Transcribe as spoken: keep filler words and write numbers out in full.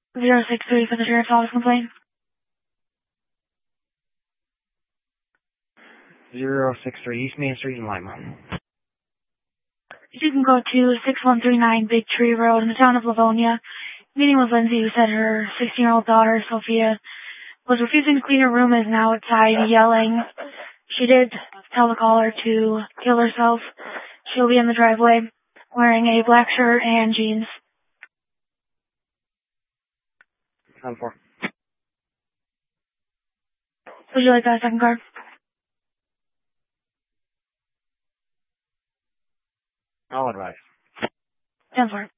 zero six three for the sheriff's office complaint. zero six three East Main Street in Lima. You can go to six one three nine Big Tree Road in the town of Livonia. Meeting with Lindsay, who said her sixteen-year-old daughter, Sophia, was refusing to clean her room, is now outside yelling. She did tell the caller to kill herself. She'll be in the driveway wearing a black shirt and jeans. ten four. Would you like that second card? I'll advise. ten four.